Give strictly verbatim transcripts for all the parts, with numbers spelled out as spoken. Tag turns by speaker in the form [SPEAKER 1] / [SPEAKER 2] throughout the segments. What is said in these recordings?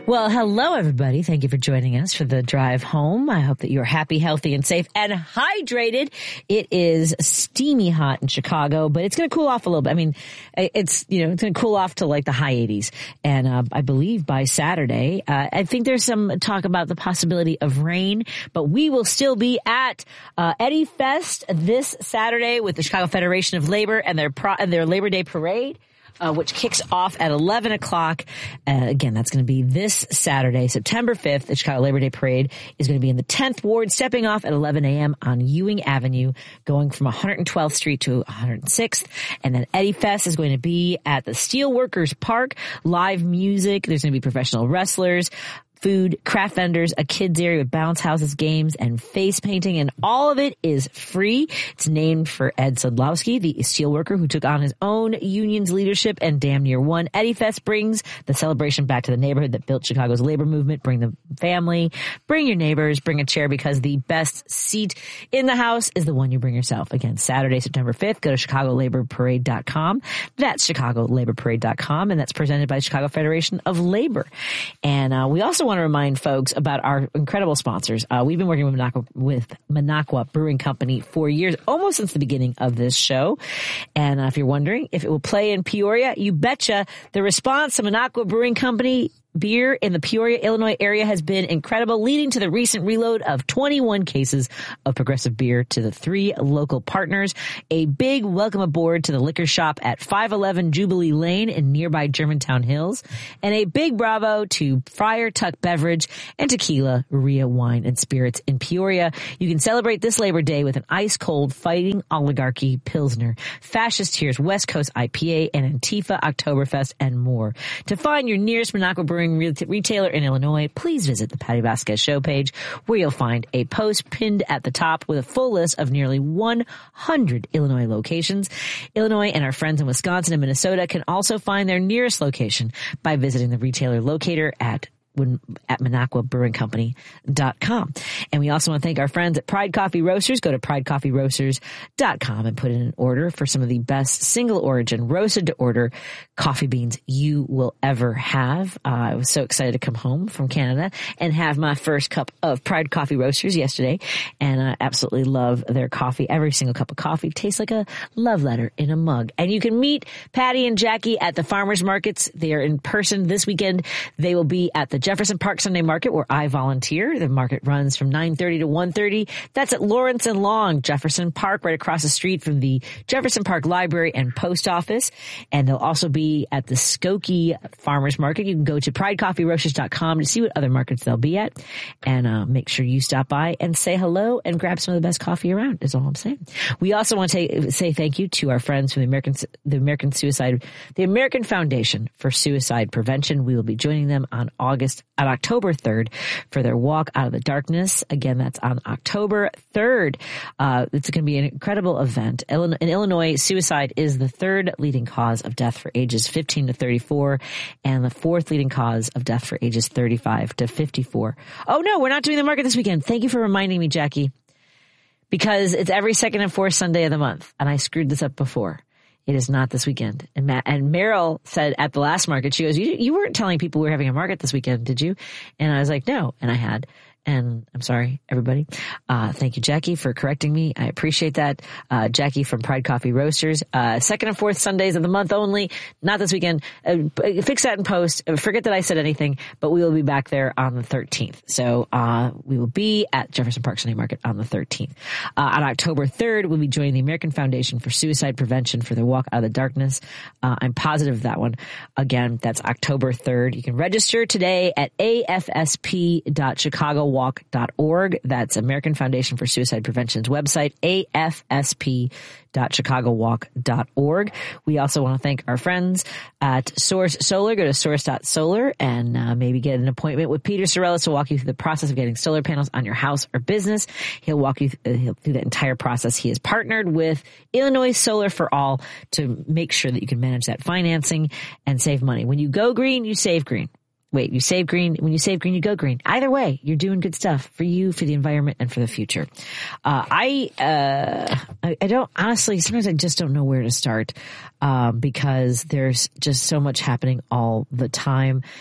[SPEAKER 1] Well, hello, everybody. Thank you for joining us for the drive home. I hope that you're happy, healthy, and safe and hydrated. It is steamy hot in Chicago, but it's going to cool off a little bit. I mean, it's, you know, it's going to cool off to like the high eighties. And uh, I believe by Saturday, uh, I think there's some talk about the possibility of rain, but we will still be at uh, Eddie Fest this Saturday with the Chicago Federation of Labor and their pro- and their Labor Day Parade. Uh, which kicks off at eleven o'clock. Uh, again, that's going to be this Saturday, September fifth. The Chicago Labor Day Parade is going to be in the tenth Ward, stepping off at eleven a.m. on Ewing Avenue, going from one hundred twelfth Street to one hundred sixth. And then Eddie Fest is going to be at the Steelworkers Park. Live music. There's going to be professional wrestlers, food, craft vendors, a kids area with bounce houses, games, and face painting, and all of it is free. It's named for Ed Sudlowski, the steelworker who took on his own union's leadership and damn near won. Eddie Fest brings the celebration back to the neighborhood that built Chicago's labor movement. Bring the family, bring your neighbors, bring a chair, because the best seat in the house is the one you bring yourself. Again, Saturday, September fifth, go to chicago labor parade dot com. That's chicago labor parade dot com, and that's presented by the Chicago Federation of Labor. And uh, we also want to remind folks about our incredible sponsors. Uh, we've been working with Minocqua, with Minocqua Brewing Company for years, almost since the beginning of this show. And uh, if you're wondering if it will play in Peoria, you betcha. The response to Minocqua Brewing Company beer in the Peoria, Illinois area has been incredible, leading to the recent reload of twenty-one cases of Progressive beer to the three local partners. A big welcome aboard to the liquor shop at five eleven Jubilee Lane in nearby Germantown Hills. And a big bravo to Friar Tuck Beverage and Tequila, Ria Wine and Spirits in Peoria. You can celebrate this Labor Day with an ice-cold Fighting Oligarchy Pilsner, Fascist Tears West Coast I P A, and Antifa Oktoberfest, and more. To find your nearest Minocqua Brewing retailer in Illinois, please visit the Patty Vasquez show page, where you'll find a post pinned at the top with a full list of nearly one hundred Illinois locations. Illinois and our friends in Wisconsin and Minnesota can also find their nearest location by visiting the retailer locator at at Minocqua Brewing Company dot com. And we also want to thank our friends at Pride Coffee Roasters. Go to pride coffee roasters dot com and put in an order for some of the best single origin roasted to order coffee beans you will ever have. Uh, I was so excited to come home from Canada and have my first cup of Pride Coffee Roasters yesterday. And I absolutely love their coffee. Every single cup of coffee tastes like a love letter in a mug. And you can meet Patty and Jackie at the farmers markets. They are in person this weekend. They will be at the Jefferson Park Sunday Market, where I volunteer. The market runs from nine thirty to one thirty. That's at Lawrence and Long, Jefferson Park, right across the street from the Jefferson Park Library and Post Office. And they'll also be at the Skokie Farmers Market. You can go to pride coffee roasters dot com to see what other markets they'll be at. And uh, make sure you stop by and say hello and grab some of the best coffee around, is all I'm saying. We also want to say thank you to our friends from the American, the American Suicide, the American Foundation for Suicide Prevention. We will be joining them on August on October third for their Walk Out of the Darkness. Again, that's on October third. Uh, it's going to be an incredible event. In Illinois, suicide is the third leading cause of death for ages fifteen to thirty-four and the fourth leading cause of death for ages thirty-five to fifty-four. Oh no, we're not doing the market this weekend. Thank you for reminding me, Jackie, because it's every second and fourth Sunday of the month, and I screwed this up before. It is not this weekend. And Matt, and Meryl said at the last market, she goes, you, you weren't telling people we were having a market this weekend, did you? And I was like, no. And I had. And I'm sorry, everybody. Uh, thank you, Jackie, for correcting me. I appreciate that. Uh, Jackie from Pride Coffee Roasters. Uh, second and fourth Sundays of the month only. Not this weekend. Uh, fix that in post. Forget that I said anything, but we will be back there on the thirteenth. So, uh, we will be at Jefferson Park Sunday Market on the thirteenth. Uh, on October third, we'll be joining the American Foundation for Suicide Prevention for their Walk Out of the Darkness. Uh, I'm positive of that one. Again, that's October third. You can register today at a f s p dot chicago walk dot org. That's American Foundation for Suicide Prevention's website, a f s p dot chicago walk dot org. We also want to thank our friends at Source Solar. Go to source dot solar and uh, maybe get an appointment with Peter Sorellis to walk you through the process of getting solar panels on your house or business. He'll walk you th- he'll, through the entire process. He has partnered with Illinois Solar for All to make sure that you can manage that financing and save money. When you go green, you save green. Wait, you save green. When you save green, you go green. Either way, you're doing good stuff for you, for the environment, and for the future. Uh, I, uh, I, I don't, honestly, sometimes I just don't know where to start, um, because there's just so much happening all the time.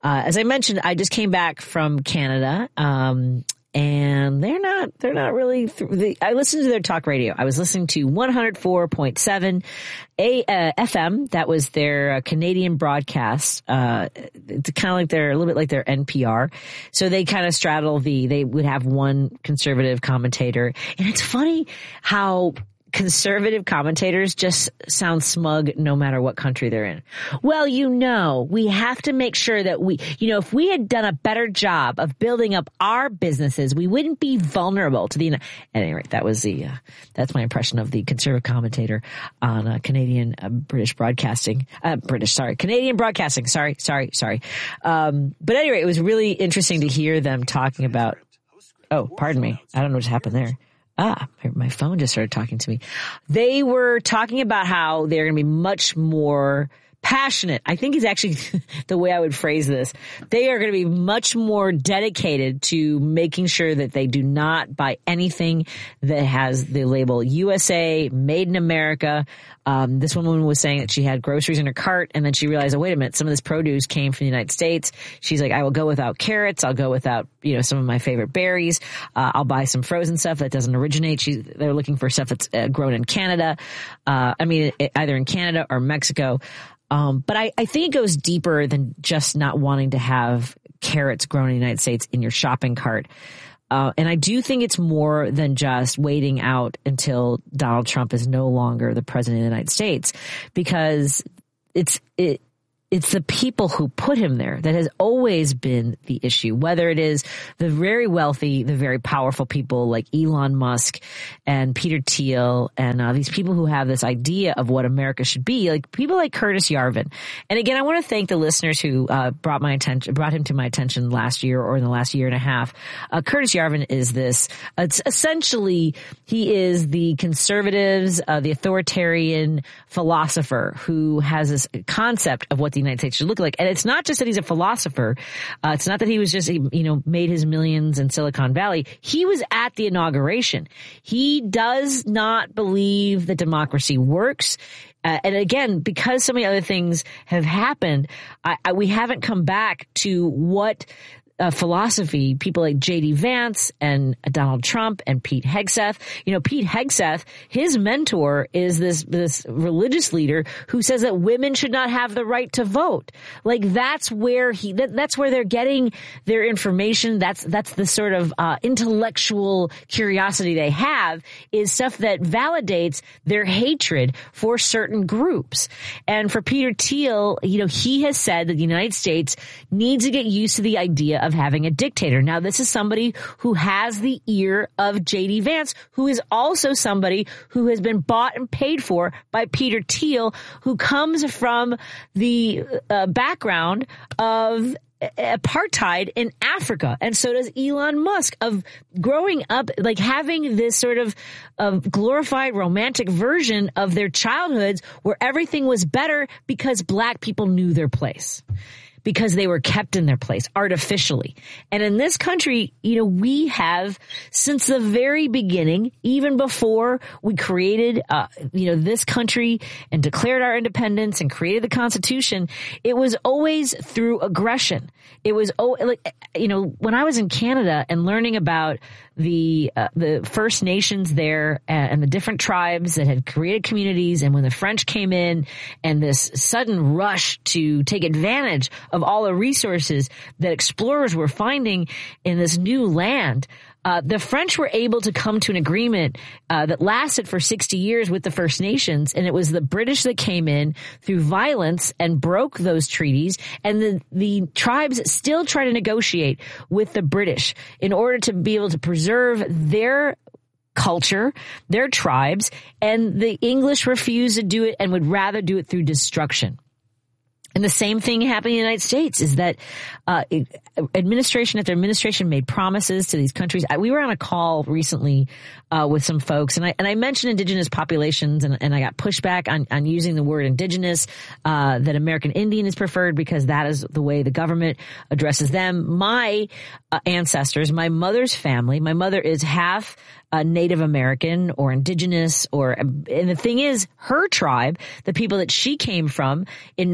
[SPEAKER 1] Uh, as I mentioned, I just came back from Canada. Um, And they're not, they're not really, th- the, I listened to their talk radio. I was listening to one oh four point seven A, uh, F M. That was their uh, Canadian broadcast. Uh, it's kind of like their, a little bit like their N P R. So they kind of straddle the, they would have one conservative commentator. And it's funny how conservative commentators just sound smug no matter what country they're in. Well, you know, we have to make sure that we, you know, if we had done a better job of building up our businesses, we wouldn't be vulnerable to the, at any rate, that was the, uh, that's my impression of the conservative commentator on uh, Canadian uh, British broadcasting, uh, British, sorry, Canadian broadcasting. Sorry, sorry, sorry. Um, but anyway, it was really interesting to hear them talking about, oh, pardon me. I don't know what happened there. Ah, my phone just started talking to me. They were talking about how they're going to be much more passionate. I think is actually the way I would phrase this. They are going to be much more dedicated to making sure that they do not buy anything that has the label U S A, Made in America. Um, this woman was saying that she had groceries in her cart and then she realized, oh, wait a minute, some of this produce came from the United States. She's like, I will go without carrots. I'll go without, you know, some of my favorite berries. Uh, I'll buy some frozen stuff that doesn't originate. She's, they're looking for stuff that's uh, grown in Canada. Uh, I mean, it, either in Canada or Mexico. Um, but I, I think it goes deeper than just not wanting to have carrots grown in the United States in your shopping cart. Uh, and I do think it's more than just waiting out until Donald Trump is no longer the president of the United States, because it's, it, it's the people who put him there that has always been the issue, whether it is the very wealthy, the very powerful people like Elon Musk and Peter Thiel and uh, these people who have this idea of what America should be, like people like Curtis Yarvin. And again, I want to thank the listeners who uh, brought my attention, brought him to my attention last year or in the last year and a half. Uh, Curtis Yarvin is this, it's essentially, he is the conservatives, uh, the authoritarian philosopher who has this concept of what the United States should look like. And it's not just that he's a philosopher. Uh, it's not that he was just, you know, made his millions in Silicon Valley. He was at the inauguration. He does not believe that democracy works. Uh, and again, because so many other things have happened, I, I, we haven't come back to what Uh, philosophy, people like J D Vance and Donald Trump and Pete Hegseth. You know, Pete Hegseth, his mentor is this, this religious leader who says that women should not have the right to vote. Like that's where he, that, that's where they're getting their information. That's, that's the sort of, uh, intellectual curiosity they have, is stuff that validates their hatred for certain groups. And for Peter Thiel, you know, he has said that the United States needs to get used to the idea of having a dictator. Now, this is somebody who has the ear of J D Vance, who is also somebody who has been bought and paid for by Peter Thiel, who comes from the uh, background of apartheid in Africa. And so does Elon Musk, of growing up, like having this sort of, of glorified romantic version of their childhoods where everything was better because black people knew their place, because they were kept in their place artificially. And in this country, you know, we have, since the very beginning, even before we created, uh, you know, this country and declared our independence and created the Constitution, it was always through aggression. It was, oh, like, you know, when I was in Canada and learning about the uh, the First Nations there and the different tribes that had created communities, and when the French came in and this sudden rush to take advantage of all the resources that explorers were finding in this new land, Uh, the French were able to come to an agreement uh, that lasted for sixty years with the First Nations, and it was the British that came in through violence and broke those treaties, and the, the tribes still try to negotiate with the British in order to be able to preserve their culture, their tribes, and the English refused to do it and would rather do it through destruction. And the same thing happened in the United States, is that uh administration after administration made promises to these countries. I, we were on a call recently uh with some folks, and I and I mentioned indigenous populations, and, and I got pushback on, on using the word indigenous, uh that American Indian is preferred because that is the way the government addresses them. My uh, ancestors, my mother's family, my mother is half Uh, Native American or indigenous, or, and the thing is, her tribe, the people that she came from in northern Mexico,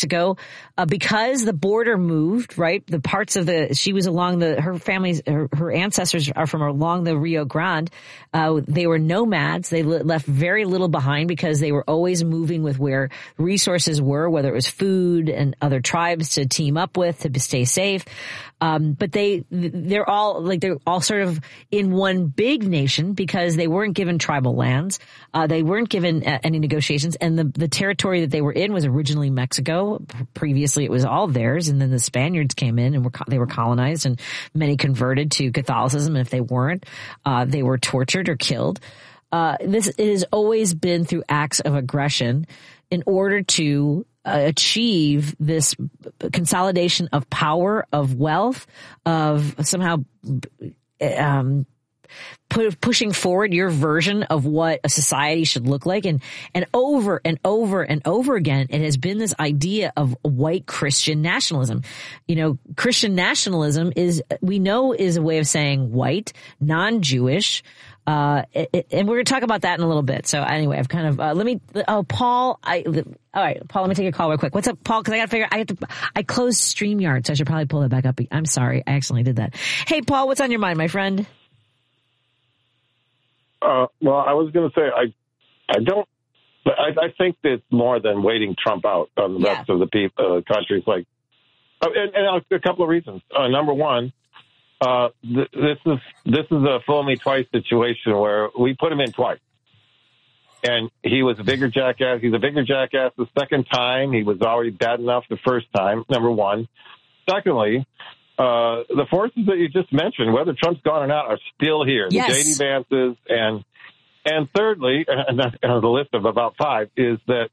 [SPEAKER 1] Mexico, uh, because the border moved, right? The parts of the, she was along the, her family's, her, her ancestors are from along the Rio Grande. Uh, they were nomads. They left very little behind because they were always moving with where resources were, whether it was food and other tribes to team up with to stay safe. Um, but they, they're all like, they're all sort of in one big nation because they weren't given tribal lands. Uh, they weren't given any negotiations, and the, the territory that they were in was originally Mexico. Previously, it was all theirs, and then the Spaniards came in and were they were colonized, and many converted to Catholicism. And if they weren't, uh, they were tortured or killed. Uh, this it has always been through acts of aggression in order to uh, achieve this consolidation of power, of wealth, of somehow um pushing forward your version of what a society should look like. And, and over and over and over again, it has been this idea of white Christian nationalism. You know, Christian nationalism is, we know, is a way of saying white, non-Jewish. Uh, it, and we're going to talk about that in a little bit. So anyway, I've kind of, uh, let me, oh, Paul, I, all right, Paul, let me take a call real quick. What's up, Paul? Cause I got to figure, I have to, I closed StreamYard, so I should probably pull it back up. I'm sorry. I accidentally did that. Hey, Paul, what's on your mind, my friend?
[SPEAKER 2] Uh, well, I was going to say, I I don't, I, I think that it's more than waiting Trump out on the
[SPEAKER 1] Yeah.
[SPEAKER 2] rest of the people, uh, countries. Like, uh, and, and a couple of reasons. Uh, number one, uh, th- this is this is a fool me twice situation where we put him in twice, and he was a bigger jackass. He's a bigger jackass the second time. He was already bad enough the first time. Number one. Secondly, Uh, the forces that you just mentioned, whether Trump's gone or not, are still here.
[SPEAKER 1] Yes.
[SPEAKER 2] The J D Vances. And and thirdly, and that's on the list of about five, is that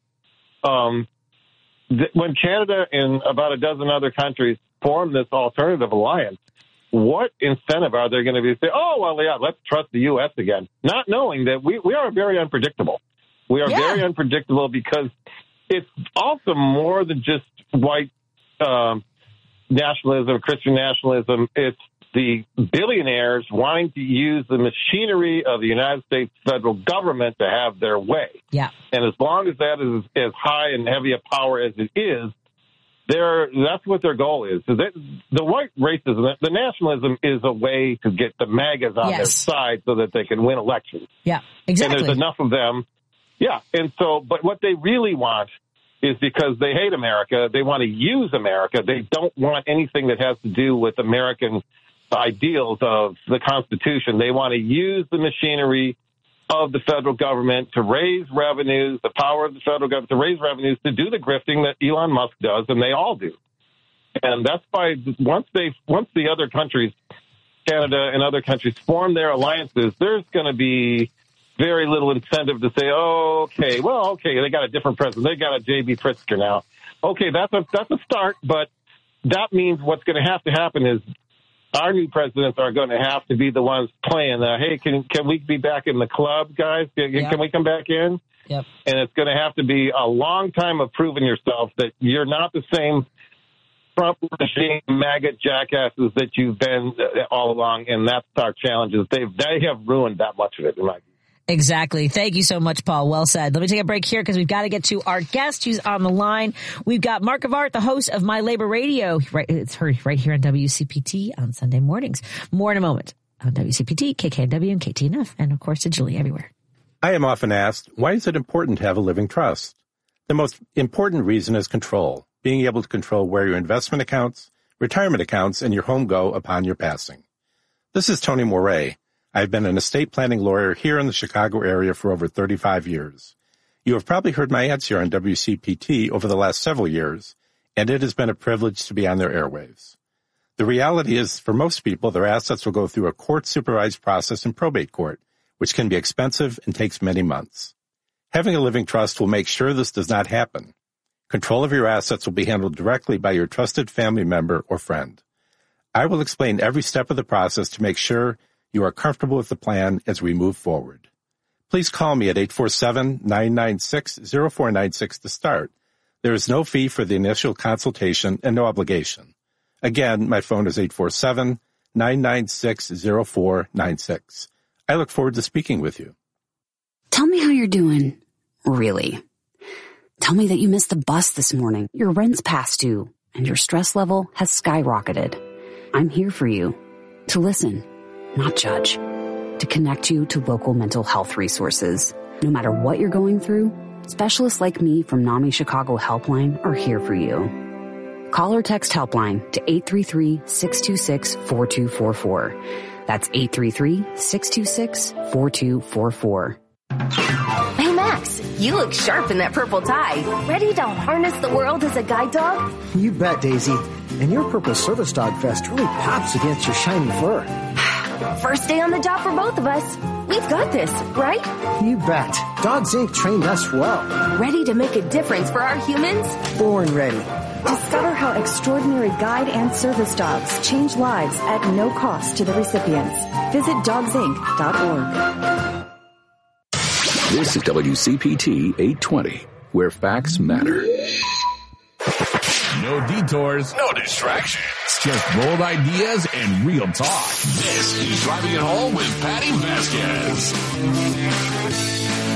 [SPEAKER 2] um, th- when Canada and about a dozen other countries form this alternative alliance, what incentive are they going to be to say, oh, well, yeah, let's trust the U S again, not knowing that we, we are very unpredictable. We are
[SPEAKER 1] Yeah.
[SPEAKER 2] very unpredictable because it's also more than just white um nationalism, Christian nationalism. It's the billionaires wanting to use the machinery of the United States federal government to have their way.
[SPEAKER 1] Yeah.
[SPEAKER 2] And as long as that is as high and heavy a power as it is, they're, that's what their goal is. So that, the white racism, the nationalism is a way to get the MAGAs on
[SPEAKER 1] Yes.
[SPEAKER 2] their side so that they can win elections.
[SPEAKER 1] Yeah, exactly.
[SPEAKER 2] And there's enough of them. Yeah. And so, but what they really want is because they hate America. They want to use America. They don't want anything that has to do with American ideals of the Constitution. They want to use the machinery of the federal government to raise revenues, the power of the federal government to raise revenues, to do the grifting that Elon Musk does, and they all do. And that's why once they, once the other countries, Canada and other countries, form their alliances, there's going to be very little incentive to say, oh, okay, well, okay, they got a different president. They got a J B Pritzker now. Okay, that's a that's a start, but that means what's going to have to happen is our new presidents are going to have to be the ones playing the, hey, can can we be back in the club, guys? Can,
[SPEAKER 1] Yep.
[SPEAKER 2] can we come back in?
[SPEAKER 1] Yep.
[SPEAKER 2] And it's going to have to be a long time of proving yourself that you're not the same Trump regime MAGA jackasses that you've been all along, and that's our challenges. They've they have ruined that much of it, in my view.
[SPEAKER 1] Exactly. Thank you so much, Paul. Well said. Let me take a break here because we've got to get to our guest who's on the line. We've got Mark of Art, the host of My Labor Radio. Right, it's her right here on W C P T on Sunday mornings. More in a moment on W C P T, K K N W, and K T N F, and of course digitally everywhere.
[SPEAKER 3] I am often asked, why is it important to have a living trust? The most important reason is control, being able to control where your investment accounts, retirement accounts, and your home go upon your passing. This is Tony Moret. I've been an estate planning lawyer here in the Chicago area for over thirty-five years. You have probably heard my ads here on W C P T over the last several years, and it has been a privilege to be on their airwaves. The reality is, for most people, their assets will go through a court-supervised process in probate court, which can be expensive and takes many months. Having a living trust will make sure this does not happen. Control of your assets will be handled directly by your trusted family member or friend. I will explain every step of the process to make sure you are comfortable with the plan as we move forward. Please call me at eight four seven, nine nine six, zero four nine six to start. There is no fee for the initial consultation and no obligation. Again, my phone is eight four seven, nine nine six, zero four nine six. I look forward to speaking with you.
[SPEAKER 4] Tell me how you're doing, really. Tell me that you missed the bus this morning, your rent's past due, and your stress level has skyrocketed. I'm here for you. To listen, not judge. To connect you to local mental health resources. No matter what you're going through, specialists like me from NAMI Chicago Helpline are here for you. Call or text Helpline to eight three three, six two six, four two four four. That's eight three three, six two six, four two four four.
[SPEAKER 5] Hey, Max, you look sharp in that purple tie. Ready to harness the world as a guide dog?
[SPEAKER 6] You bet, Daisy. And your purple service dog vest really pops against your shiny fur.
[SPEAKER 5] First day on the job for both of us. We've got this, right?
[SPEAKER 6] You bet. Dogs Incorporated trained us well.
[SPEAKER 5] Ready to make a difference for our humans?
[SPEAKER 6] Born ready.
[SPEAKER 7] Discover how extraordinary guide and service dogs change lives at no cost to the recipients. Visit dogs inc dot org.
[SPEAKER 8] This is W C P T eight twenty, where facts matter.
[SPEAKER 9] No detours, no distractions, just bold ideas and real talk. This is Driving It Home with Patty Vasquez.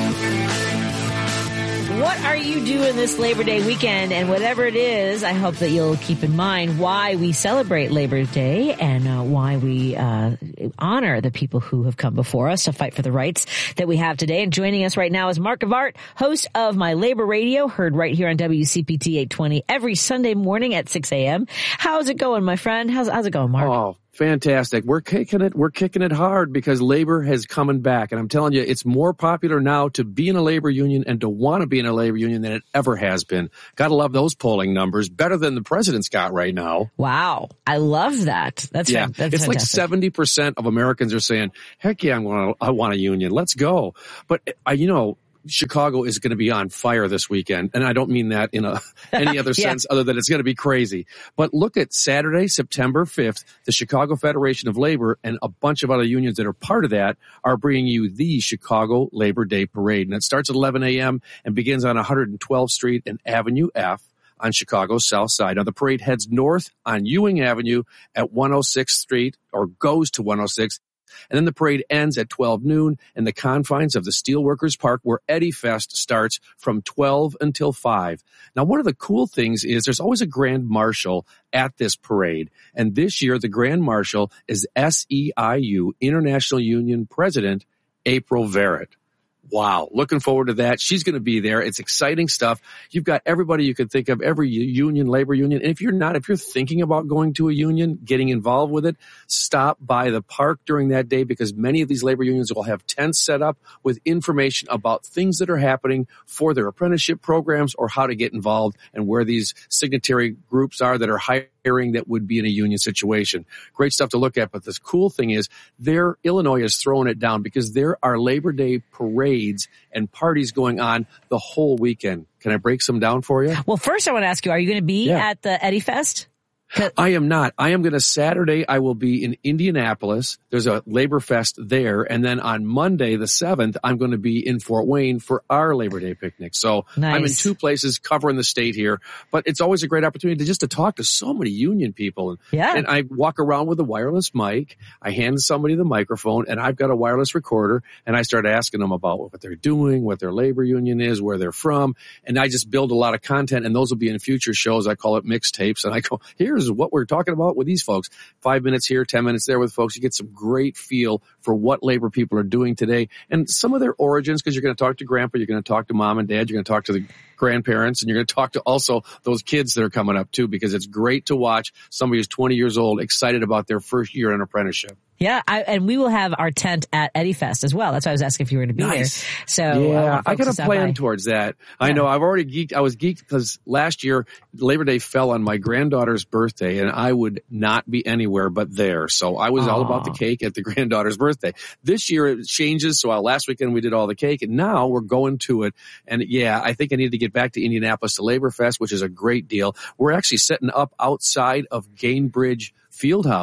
[SPEAKER 1] What are you doing this Labor Day weekend? And whatever it is, I hope that you'll keep in mind why we celebrate Labor Day and uh, why we uh, honor the people who have come before us to fight for the rights that we have today. And joining us right now is Mark Gavart, host of My Labor Radio, heard right here on W C P T eight twenty every Sunday morning at six a.m. How's it going, my friend? How's, how's it going, Mark?
[SPEAKER 10] Oh, fantastic. We're kicking it. We're kicking it hard because labor has coming back. And I'm telling you, it's more popular now to be in a labor union and to want to be in a labor union than it ever has been. Gotta love those polling numbers. Better than the president's got right now.
[SPEAKER 1] Wow. I love that. That's,
[SPEAKER 10] yeah.
[SPEAKER 1] That's
[SPEAKER 10] it's
[SPEAKER 1] fantastic.
[SPEAKER 10] Like seventy percent of Americans are saying, heck yeah, I want, I want a union. Let's go. But, uh, you know, Chicago is going to be on fire this weekend. And I don't mean that in a, any other yeah. sense other than it's going to be crazy. But look at Saturday, September fifth, the Chicago Federation of Labor and a bunch of other unions that are part of that are bringing you the Chicago Labor Day Parade. And it starts at eleven a.m. and begins on one hundred twelfth Street and Avenue F on Chicago's south side. Now, the parade heads north on Ewing Avenue at one oh sixth Street or goes to one oh sixth. And then the parade ends at twelve noon in the confines of the Steelworkers Park where Eddie Fest starts from twelve until five. Now, one of the cool things is there's always a grand marshal at this parade. And this year, the grand marshal is S E I U International Union President April Verrett. Wow. Looking forward to that. She's going to be there. It's exciting stuff. You've got everybody you could think of, every union, labor union. And if you're not, if you're thinking about going to a union, getting involved with it, stop by the park during that day because many of these labor unions will have tents set up with information about things that are happening for their apprenticeship programs or how to get involved and where these signatory groups are that are hiring that would be in a union situation. Great stuff to look at. But this cool thing is there, Illinois is throwing it down because there are Labor Day parades and parties going on the whole weekend. Can I break some down for you?
[SPEAKER 1] Well, first I want to ask you, are you going to be
[SPEAKER 10] yeah.
[SPEAKER 1] at the Eddie Fest?
[SPEAKER 10] I am not. I am going to Saturday. I will be in Indianapolis. There's a Labor Fest there. And then on Monday, the seventh, I'm going to be in Fort Wayne for our Labor Day picnic. So nice. I'm in two places covering the state here, but it's always a great opportunity to just to talk to so many union people. And,
[SPEAKER 1] yeah.
[SPEAKER 10] and I walk around with a wireless mic. I hand somebody the microphone and I've got a wireless recorder and I start asking them about what they're doing, what their labor union is, where they're from. And I just build a lot of content and those will be in future shows. I call it mixtapes and I go, here is what we're talking about with these folks. Five minutes here, ten minutes there with folks. You get some great feel for what labor people are doing today and some of their origins because you're going to talk to grandpa, you're going to talk to mom and dad, you're going to talk to the grandparents, and you're going to talk to also those kids that are coming up too because it's great to watch somebody who's twenty years old excited about their first year in apprenticeship.
[SPEAKER 1] Yeah, I, and we will have our tent at Eddie Fest as well. That's why I was asking if you were going to be
[SPEAKER 10] nice.
[SPEAKER 1] there. So
[SPEAKER 10] yeah,
[SPEAKER 1] uh,
[SPEAKER 10] I got a plan
[SPEAKER 1] by.
[SPEAKER 10] towards that.
[SPEAKER 1] Yeah.
[SPEAKER 10] I know I've already geeked. I was geeked because last year Labor Day fell on my granddaughter's birthday, and I would not be anywhere but there. So I was Aww. all about the cake at the granddaughter's birthday. This year it changes. So uh, last weekend we did all the cake, and now we're going to it. And yeah, I think I need to get back to Indianapolis to Labor Fest, which is a great deal. We're actually setting up outside of Gainbridge Fieldhouse,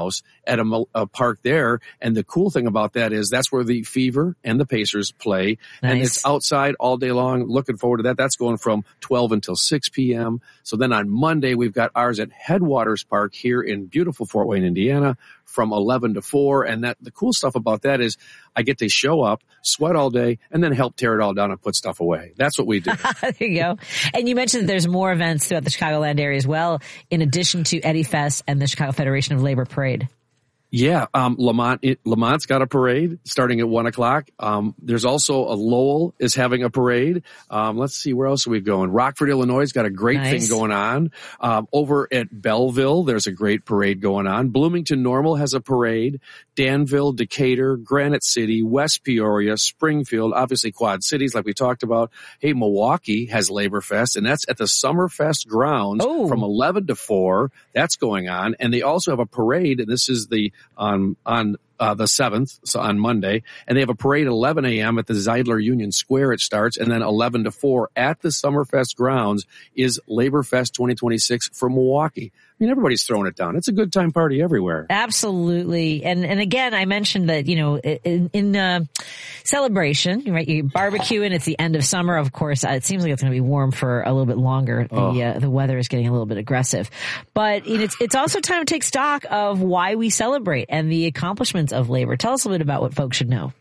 [SPEAKER 10] at a, a park there. And the cool thing about that is that's where the Fever and the Pacers play. Nice. And it's outside all day long. Looking forward to that. That's going from twelve until six p.m. So then on Monday, we've got ours at Headwaters Park here in beautiful Fort Wayne, Indiana, from eleven to four. And that the cool stuff about that is I get to show up, sweat all day, and then help tear it all down and put stuff away. That's what we do.
[SPEAKER 1] There you go. And you mentioned that there's more events throughout the Chicagoland area as well, in addition to Eddie Fest and the Chicago Federation of Labor Parade.
[SPEAKER 10] Yeah, um, Lamont, it, Lamont's got a parade starting at one o'clock. Um, there's also a Lowell is having a parade. Um, let's see, where else are we going? Rockford, Illinois has got a great nice. thing going on. Um, over at Belleville, there's a great parade going on. Bloomington Normal has a parade. Danville, Decatur, Granite City, West Peoria, Springfield, obviously Quad Cities like we talked about. Hey, Milwaukee has Labor Fest, and that's at the Summerfest grounds oh. from eleven to four. That's going on. And they also have a parade, and this is the on on uh, the seventh, so on Monday, and they have a parade at eleven a.m. at the Zeidler Union Square. It starts, and then eleven to four at the Summerfest grounds is Labor Fest twenty twenty-six for Milwaukee. I mean, everybody's throwing it down. It's a good time party everywhere.
[SPEAKER 1] Absolutely. And and again, I mentioned that, you know, in, in uh, celebration, right, you're barbecuing, it's the end of summer. Of course, uh, it seems like it's going to be warm for a little bit longer. The oh. uh, the weather is getting a little bit aggressive. But you know, it's, it's also time to take stock of why we celebrate and the accomplishments of labor. Tell us a little bit about what folks should know.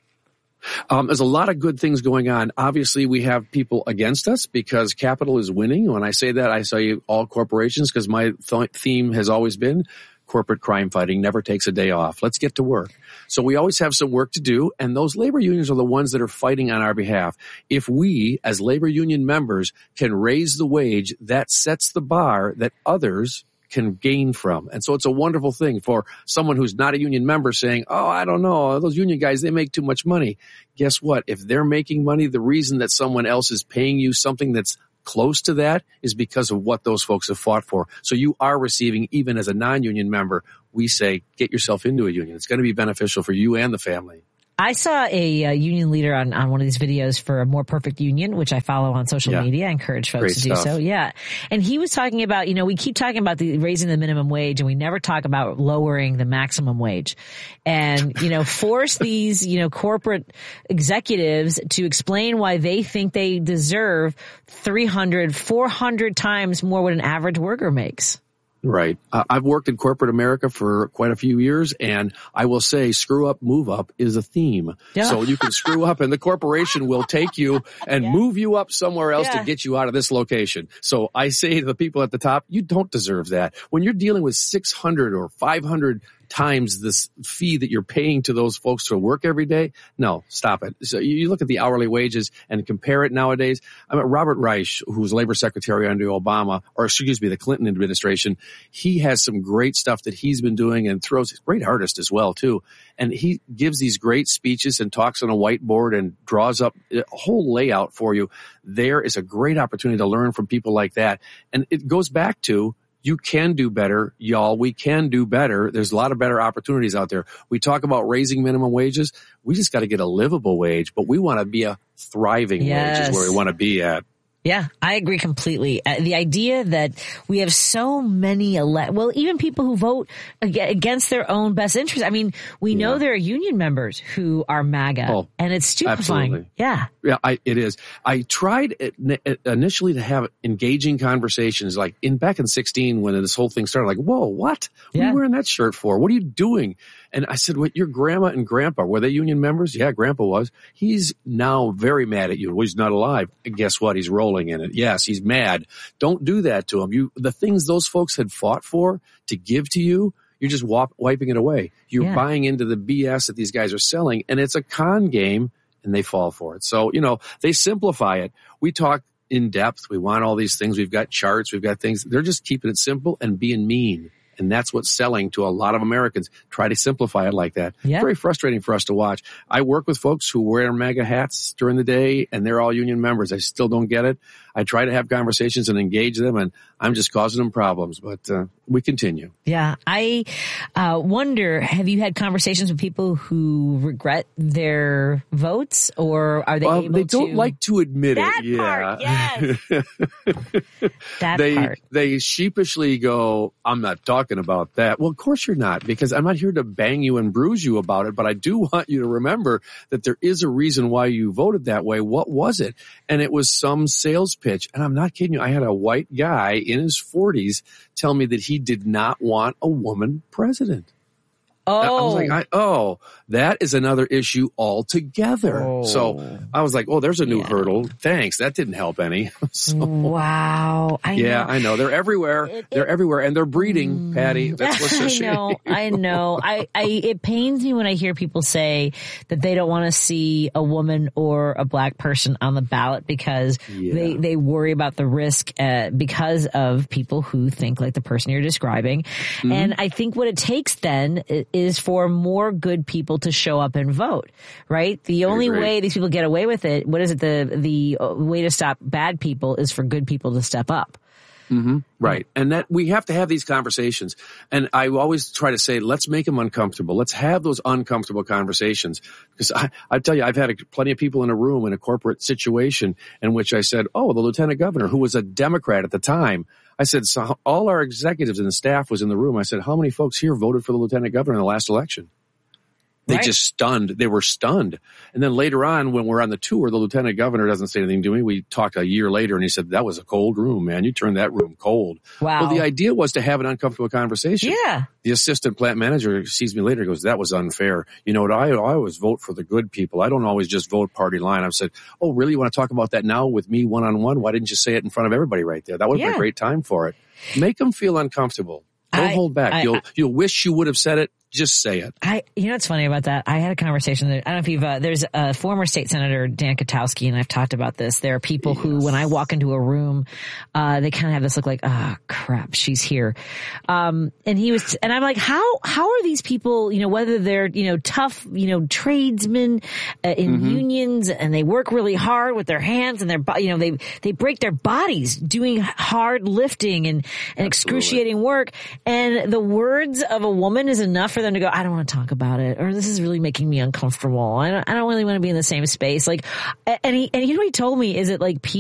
[SPEAKER 10] Um, there's a lot of good things going on. Obviously, we have people against us because capital is winning. When I say that, I say all corporations because my th- theme has always been corporate crime fighting never takes a day off. Let's get to work. So we always have some work to do, and those labor unions are the ones that are fighting on our behalf. If we, as labor union members, can raise the wage, that sets the bar that others can gain from. And so it's a wonderful thing for someone who's not a union member saying, oh, I don't know, those union guys, they make too much money. Guess what? If they're making money, the reason that someone else is paying you something that's close to that is because of what those folks have fought for. So you are receiving, even as a non-union member, we say, get yourself into a union. It's going to be beneficial for you and the family.
[SPEAKER 1] I saw a, a union leader on, on one of these videos for a More Perfect Union, which I follow on social yeah. media. I encourage folks Great to do stuff. so. Yeah. And he was talking about, you know, we keep talking about the raising the minimum wage and we never talk about lowering the maximum wage. And, you know, force these, you know, corporate executives to explain why they think they deserve three hundred, four hundred times more what an average worker makes.
[SPEAKER 10] Right. Uh, I've worked in corporate America for quite a few years, and I will say screw up, move up is a theme. Yeah. So you can screw up, and the corporation will take you and yeah. move you up somewhere else yeah. to get you out of this location. So I say to the people at the top, you don't deserve that. When you're dealing with six hundred or five hundred times this fee that you're paying to those folks to work every day, no, stop it. So you look at the hourly wages and compare it nowadays. I mean, Robert Reich, who was labor secretary under Obama, or excuse me, the Clinton administration, he has some great stuff that he's been doing and throws, he's a great artist as well, too. And he gives these great speeches and talks on a whiteboard and draws up a whole layout for you. There is a great opportunity to learn from people like that. And it goes back to, you can do better, y'all. We can do better. There's a lot of better opportunities out there. We talk about raising minimum wages. We just got to get a livable wage, but we want to be a thriving yes. wage is where we want to be at.
[SPEAKER 1] Yeah, I agree completely. Uh, the idea that we have so many, ele- well, even people who vote ag- against their own best interest. I mean, we yeah. know there are union members who are MAGA, oh, and it's stupefying.
[SPEAKER 10] Absolutely.
[SPEAKER 1] Yeah.
[SPEAKER 10] Yeah, I, it is. I tried initially to have engaging conversations, like in back in sixteen when this whole thing started, like, whoa, what? What yeah. are you wearing that shirt for? What are you doing? And I said, wait, your grandma and grandpa, were they union members? Yeah, grandpa was. He's now very mad at you. Well, he's not alive. And guess what? He's rolling in it. Yes, he's mad. Don't do that to him. You, the things those folks had fought for to give to you, you're just wop, wiping it away. You're yeah. buying into the B S that these guys are selling, and it's a con game, and they fall for it. So, you know, they simplify it. We talk in depth. We want all these things. We've got charts. We've got things. They're just keeping it simple and being mean. And that's what's selling to a lot of Americans. Try to simplify it like that. Yeah. Very frustrating for us to watch. I work with folks who wear MAGA hats during the day, and they're all union members. I still don't get it. I try to have conversations and engage them, and I'm just causing them problems. But uh, we continue.
[SPEAKER 1] Yeah. I uh, wonder, have you had conversations with people who regret their votes, or are they
[SPEAKER 10] well,
[SPEAKER 1] able
[SPEAKER 10] they don't
[SPEAKER 1] to...
[SPEAKER 10] like to admit
[SPEAKER 1] that
[SPEAKER 10] it.
[SPEAKER 1] Part,
[SPEAKER 10] yeah.
[SPEAKER 1] Yes. that
[SPEAKER 10] they,
[SPEAKER 1] part.
[SPEAKER 10] They sheepishly go, I'm not talking about that. Well, of course you're not, because I'm not here to bang you and bruise you about it, but I do want you to remember that there is a reason why you voted that way. What was it? And it was some sales pitch. And I'm not kidding you. I had a white guy in his forties tell me that he did not want a woman president.
[SPEAKER 1] Oh,
[SPEAKER 10] I was like, I, oh, that is another issue altogether.
[SPEAKER 1] Oh.
[SPEAKER 10] So I was like, oh, there's a new yeah. hurdle. Thanks. That didn't help any. so,
[SPEAKER 1] wow. I
[SPEAKER 10] yeah,
[SPEAKER 1] know.
[SPEAKER 10] I know. They're everywhere. It, they're it, everywhere. And they're breeding, mm, Patty. That's what's so shame.
[SPEAKER 1] I know. I know. I, I, it pains me when I hear people say that they don't want to see a woman or a black person on the ballot because yeah. they, they worry about the risk uh, because of people who think like the person you're describing. Mm-hmm. And I think what it takes then is for more good people to show up and vote, right? The only way these people get away with it, what is it? The, the way to stop bad people is for good people to step up.
[SPEAKER 10] Mm-hmm. Right. And that we have to have these conversations. And I always try to say, let's make them uncomfortable. Let's have those uncomfortable conversations. Because I, I tell you, I've had a, plenty of people in a room in a corporate situation in which I said, oh, the lieutenant governor, who was a Democrat at the time, I said, so all our executives and the staff was in the room. I said, how many folks here voted for the lieutenant governor in the last election? They right. just stunned. They were stunned. And then later on, when we're on the tour, the lieutenant governor doesn't say anything to me. We talked a year later, and he said, that was a cold room, man. You turned that room cold.
[SPEAKER 1] Wow.
[SPEAKER 10] Well, the idea was to have an uncomfortable conversation.
[SPEAKER 1] Yeah.
[SPEAKER 10] The assistant plant manager sees me later and goes, that was unfair. You know what? I, I always vote for the good people. I don't always just vote party line. I said, oh, really? You want to talk about that now with me one-on-one? Why didn't you say it in front of everybody right there? That would have yeah. been a great time for it. Make them feel uncomfortable. Don't
[SPEAKER 1] I,
[SPEAKER 10] hold back.
[SPEAKER 1] I,
[SPEAKER 10] you'll
[SPEAKER 1] I,
[SPEAKER 10] you'll wish you would have said it. Just say it.
[SPEAKER 1] I, you know what's funny about that? I had a conversation. That, I don't know if you've, uh, there's a former state senator, Dan Katowski, and I've talked about this. There are people yes. who, when I walk into a room, uh, they kind of have this look like, ah, oh, crap, she's here. Um, and he was, and I'm like, how, how are these people, you know, whether they're, you know, tough, you know, tradesmen uh, in mm-hmm. unions and they work really hard with their hands and their, you know, they, they break their bodies doing hard lifting and, and excruciating work. And the words of a woman is enough for them to go, I don't want to talk about it, or this is really making me uncomfortable. I don't, I don't really want to be in the same space. Like, and he, and you know what he told me is it like people